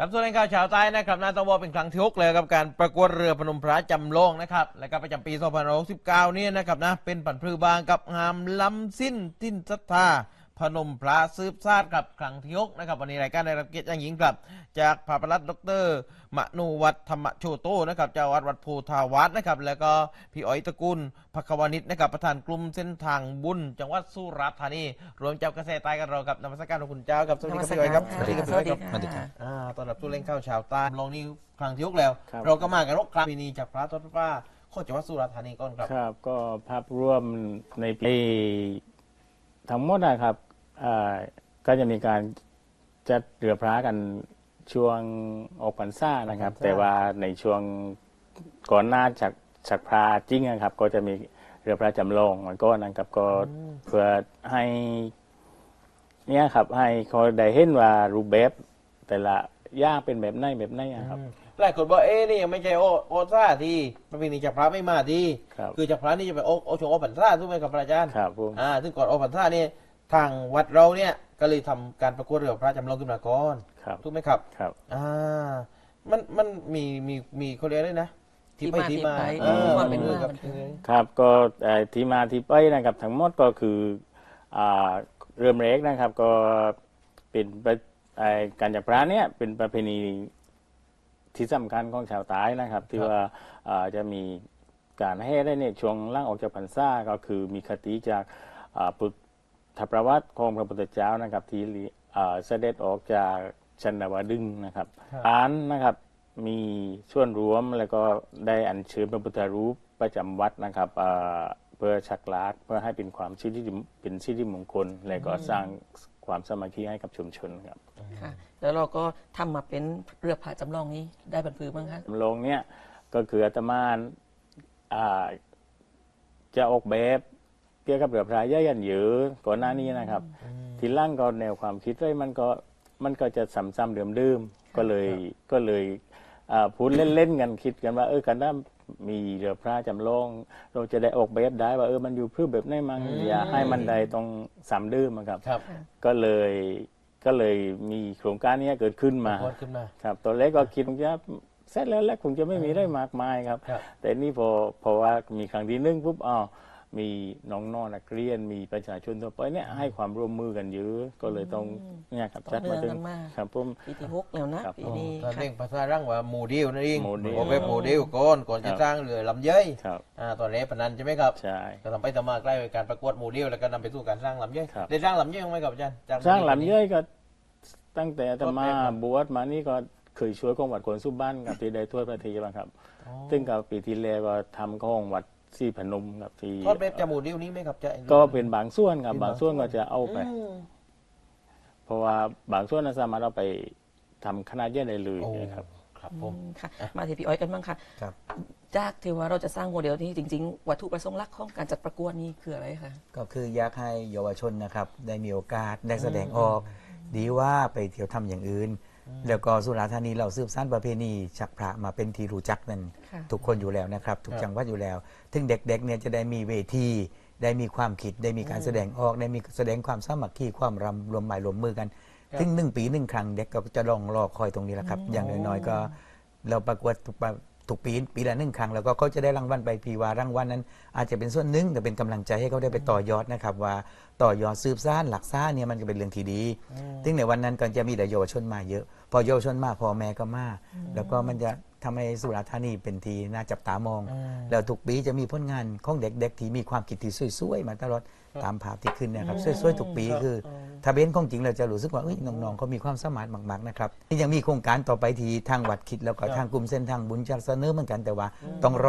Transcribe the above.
ครับส่วนในข่าวชาวใต้นะครับนาตวเป็นครั้งที่6เลยกับการประกวดเรือพนมพระจำลองนะครับและก็ประจำปี2569เนี่ยนะครับนะเป็นผันพลือบางกับงามล้ำสิ้นทิ้นศรัทธาพนมพระสืบชาติกับครั้งที่6นะครับวันนี้รายการได้รับเกียรติอย่างยิ่งครับจากพระประหลัดดร.มนูวัฒน์ธรรมโชโตนะครับเจ้าวัดวัดโพธาวัดนะครับแล้วก็พี่อ๋อยตระกูลภควานิชนะครับประธานกลุ่มเส้นทางบุญจังหวัดสุราษฎร์ธานีรวมเจ้ากระแสใต้กันเรากับนมัสการของคุณเจ้าครับสวัสดีครับพี่อ๋อยครับสวัสดีครับพี่อ๋อยครับสวัสดีครับตอนรับตู้เล่นข้าวชาวใต้ลงนี้ครั้งที่6แล้ว เราก็มากันรบครั้งปีนี้จากพระทศพระโคจังหวัดสุราษฎร์ธานีก่อนครับครับก็ภาพรวมในปีทั้งหมดนะครับก็จะมีการจัดเรือพระกันช่วงออกพรรษานะครับ แต่ว่าในช่วงก่อนหน้าจากพระจริงนะครับ ก็จะมีเรือพระจำลองมันก็นะครับก็เพื่อให้เนี่ยครับให้เขาได้เห็นว่ารูปแบบแต่ละย่างเป็นแบบไหนครับหลายคนบอกนี่ยังไม่ใช่โอซ่าที่ประเพณีจากพระไม่มาดีครับคือจากพระนี่จะไปโอชงโอปันซ่าถูกไหมครับพระอาจารย์ครับผมซึ่งก่อนโอปันซ่านี่ทางวัดเราเนี่ยก็เลยทำการประกวดเรือพระจำลองขึ้นมาก่อนครับถูกไหมครับครับมันมีเขาเรียกได้นะที่ไปที่มาว่าเป็นกับครับก็ที่มาที่ไปนะครับทั้งหมดก็คือเริ่มแรกนะครับก็เป็นการจับพระเนี่ยเป็นประเพณีที่สำคัญของชาวใต้นะครับ ที่ว่าจะมีการให้ได้เนี่ยช่วงล่างออกจากพรรษาก็คือมีคติจากพุทธประวัติของพระพุทธเจ้านะครับที่เสด็จออกจากชันนวดึงนะครับอ่านนะครับมีส่วนรวมแล้วก็ได้อัญเชิญพระพุทธรูปประจำวัดนะครับเพื่อชักลากเพื่อให้เป็นความสิริมงคลและก็สร้างความสามัคคีให้กับชุมชนครับค่ะแล้วเราก็ทำมาเป็นเรือผาจำลองนี้ได้บรรพือบ้างคะจำลองเนี่ยก็คืออาตมาจะออกแบบเกี่ยวกับเรือพระย่ายันเยอะก่อนหน้านี้นะครับ ทีหล่างก็แนวความคิดเลยมันก็จะซ้ำๆเดิมๆก็เลยพูดเล่นๆกันคิดกันว่ากันถ้ามีเรือพระจำลองเราจะได้ออกแบบได้ว่ามันอยู่เพื่อแบบไหนมั้งอย่าให้มันใดตรงซ้ำเดิมครับ ก็เลยมีโครงการนี้เกิดขึ้นมาครับตอนแรกก็คิดว่าเสร็จแล้วคงจะไม่มีได้มากมายครับ แต่นี่พอว่ามีครั้งที่1ปุ๊บมีน้องๆนักเรียนมีประชาชนทั่วไปเนี่ยให้ความร่วมมือกันเยอะก็เลยต้องเนี่ยครับจัดมาถึงครับผมปีที่6แล้วนะปีนี้ตอนเร่งภาษาร่างว่าโมเดลนั่นเองโมเดลโอเคโมเดลก่อนจะสร้างเรือลำเย้ยครับตอนแรกพนันใช่ไหมครับใช่ก็ทำไปทำมาใกล้การประกวดโมเดลแล้วก็นำไปสู่การสร้างลำเย้ยครับได้สร้างลำเย้ยไหมครับอาจารย์สร้างลำเย้ยก็ตั้งแต่อาตมาบวชมานี่ก็เคยช่วยของวัดโกนสุบ้านกับที่ได้ถ้วยพระทีบ้างครับซึ่งกับปีที่แล้วก็ทำของวัดซี่พนมครับที่ทอดแบบจมูกดิ้วนี้ไหมครับจะก็เป็นบางส่วนครับบางส่วนก็จะเอาไป เพราะว่าบางส่วนสามารถเอาไปทำคณะเย่ได้เลยนะครับครับผมค่ะมาที่พี่อ้อยกันบ้างค่ะครับจากที่ว่าเราจะสร้างโมเดลนี้จริงๆ วัตถุประสงค์หลักของการจัดประกวดนี้คืออะไรคะก็คืออยากให้เยาวชนนะครับได้มีโอกาสได้แสดงออก ดีว่าไปเที่ยวทำอย่างอื่น แล้วก็สุราษฎร์ธานีเราสืบสานประเพณีชักพระมาเป็นที่รู้จักนั่นค่ะทุกคนอยู่แล้วนะครับทุกจังหวัดอยู่แล้วถึงเด็กๆเนี่ยจะได้มีเวทีได้มีความคิดได้มีการแสดงออกได้มีแสดงความสามัคคีความรวมหมายรวมมือกันถึง1 ปี 1 ครั้งเด็กก็จะลองรอคอยตรงนี้แหละครับอย่างน้อยๆก็เราประกวดทุกปีละ1 ครั้งแล้วก็เขาจะได้รางวัลไปปีว่ารางวัลนั้น อาจจะเป็นส่วนหนึ่งแต่เป็นกำลังใจให้เขาได้ไปต่อยอดนะครับว่าต่อยอดสืบสานหลักซ่านเนี่ยมันก็เป็นเรื่องที่ดีซึ่งในวันนั้นก็จะมีแต่เยาวชนมาเยอะพอเยาวชนมาพ่อแม่ก็มาแล้วก็มันจะทำให้สุราษฎร์ธานีเป็นที่น่าจับตามอง แล้วทุกปีจะมีผลงานของเด็กๆที่มีความคิดที่สวยๆมาตลอดตามภาพที่ขึ้นเนะครับสวยๆทุกปีคือถ้าเป็นของจริงเราจะรู้สึกว่าน้องๆเขามีความสามารถมากๆนะครับนี่ยังมีโครงการต่อไปที่ทางวัดคิดแล้วก็ทางกลุ่มเส้นทางบุญจะเสนอเหมือนกันแต่ว่าต้องรอ